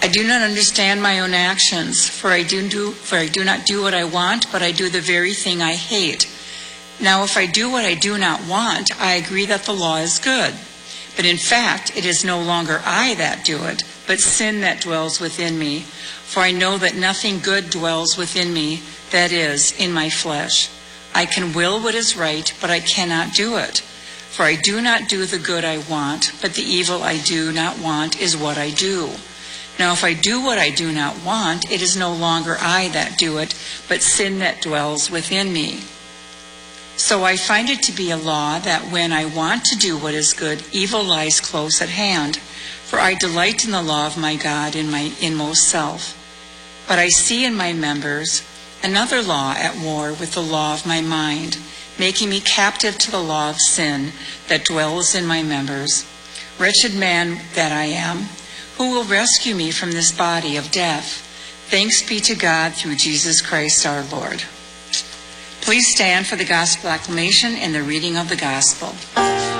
I do not understand my own actions, for I do not do what I want, but I do the very thing I hate. Now if I do what I do not want, I agree that the law is good. But in fact, it is no longer I that do it, but sin that dwells within me. For I know that nothing good dwells within me, that is, in my flesh. I can will what is right, but I cannot do it. For I do not do the good I want, but the evil I do not want is what I do. Now if I do what I do not want, it is no longer I that do it, but sin that dwells within me. So I find it to be a law that when I want to do what is good, evil lies close at hand. For I delight in the law of my God in my inmost self. But I see in my members another law at war with the law of my mind, making me captive to the law of sin that dwells in my members. Wretched man that I am, who will rescue me from this body of death? Thanks be to God through Jesus Christ our Lord. Please stand for the gospel acclamation and the reading of the gospel.